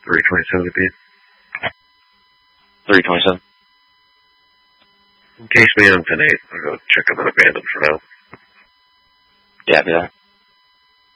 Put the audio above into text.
327 to beat. 327. Encase me on 10-8. I'll go check on that abandoned for now. Yeah,